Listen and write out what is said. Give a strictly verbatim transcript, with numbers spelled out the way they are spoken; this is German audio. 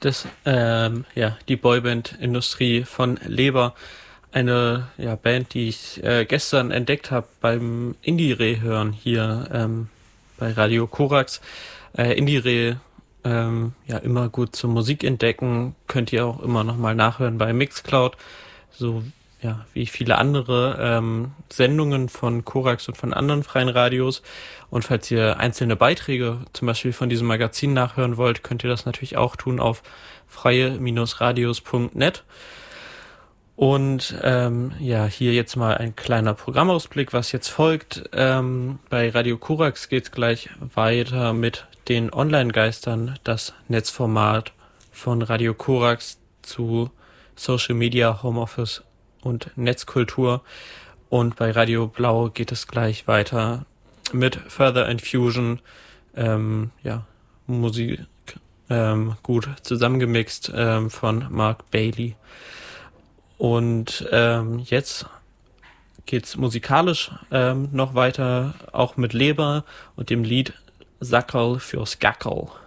das, ähm, ja, die Boyband-Industrie von Leber. Eine ja, Band, die ich äh, gestern entdeckt habe beim Indie-Re hören hier ähm, bei Radio Korax. Äh, Indie-Re, ähm, ja, immer gut zum Musik entdecken. Könnt ihr auch immer nochmal nachhören bei Mixcloud. So, ja, wie viele andere ähm, Sendungen von Korax und von anderen freien Radios. Und falls ihr einzelne Beiträge zum Beispiel von diesem Magazin nachhören wollt, könnt ihr das natürlich auch tun auf freie Radios punkt net. Und ähm, ja, hier jetzt mal ein kleiner Programmausblick, was jetzt folgt. Ähm, bei Radio Korax geht's gleich weiter mit den Online-Geistern, das Netzformat von Radio Korax zu Social Media, Homeoffice und Netzkultur. Und bei Radio Blau geht es gleich weiter mit Further Infusion, ähm, ja, Musik ähm, gut zusammengemixt ähm, von Mark Bailey. Und ähm, jetzt geht's musikalisch ähm, noch weiter, auch mit Leber und dem Lied Sackerl fürs Gackerl.